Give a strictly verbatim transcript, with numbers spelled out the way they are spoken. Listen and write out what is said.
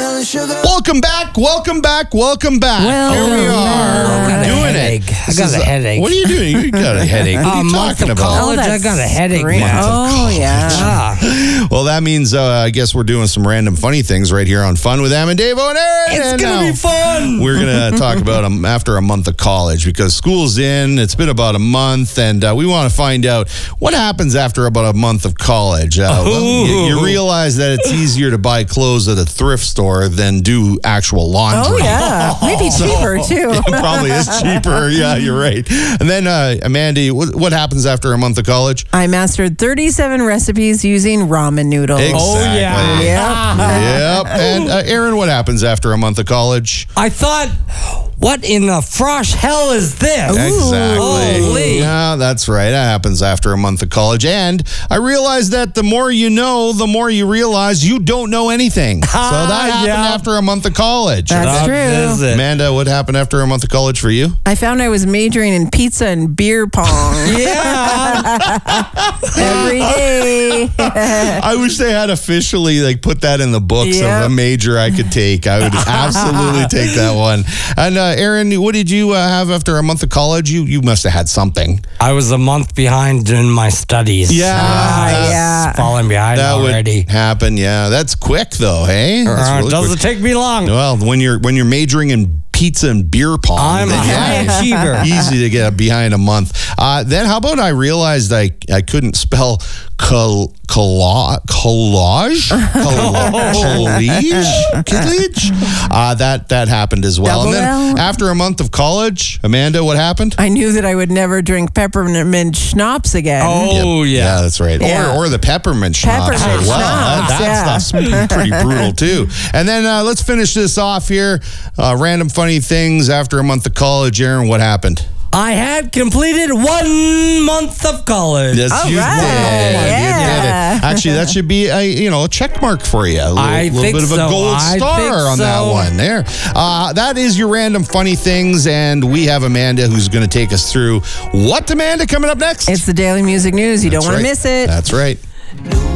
watermelon sugar. Welcome back, welcome back, welcome back. Well, Here we are. I got a Doing headache. it. I got This a is headache. What are you doing? You got a headache. What are you Uh, month talking of about? college, I got a headache, great. man. Oh, yeah. Ah, Well, that means uh, I guess we're doing some random funny things right here on Fun with Am and Dave and Aaron. it's And gonna now be fun. We're going to talk about um, after a month of college because school's in. It's been about a month, and uh, we want to find out what happens after about a month of college. Uh, well, you, you realize that it's easier to buy clothes at a thrift store than do actual laundry. Oh, yeah. Maybe cheaper, too. It probably is cheaper. Yeah, you're right. And then, uh, Amanda, what, what happens after a month of college? I mastered thirty-seven recipes using ramen noodles. Oh, yeah. Yep. Yep. And uh, Aaron, what happens after a month of college? I thought, what in the frosh hell is this? Exactly. Holy. Yeah, that's right. That happens after a month of college. And I realized that the more you know, the more you realize you don't know anything. So that happened yeah. after a month of college. That's That true. is it. Amanda, what happened after a month of college for you? I found I was majoring in pizza and beer pong Yeah. every day. I wish they had officially like put that in the books Yep. of a major I could take. I would absolutely take that one. And uh, Aaron, what did you uh, have after a month of college? You you must have had something. I was a month behind in my studies. Yeah. Ah, That's- yeah. Falling behind That already. would happen. Yeah, that's quick though. Hey, that's Uh, really doesn't quick. take me long. Well, when you're when you're majoring in pizza and beer pong, I'm a then, high yeah, achiever. easy to get behind a month. Uh, then how about I realized I I couldn't spell col- colla- collage collage collage. Uh, that that happened as well. Double and then L? after a month of college, Amanda, what happened? I knew that I would never drink peppermint schnapps again. Oh, Yep. yeah. that's right. Yeah. Or or the peppermint schnapps Peppermint as well. schnapps, that yeah. that stuff's pretty brutal too. And then uh, let's finish this off here. Uh, random funny things after a month of college. Aaron, what happened? I had completed one month of college. Yes, All you right. did. You Yeah. did it. Actually, that should be a you know a check mark for you. A little, I little think bit of a so. gold I star think on that so. one. There. Uh, that is your random funny things, and we have Amanda who's going to take us through what Amanda coming up next. It's the Daily Music News. You That's don't want right. to miss it. That's right. New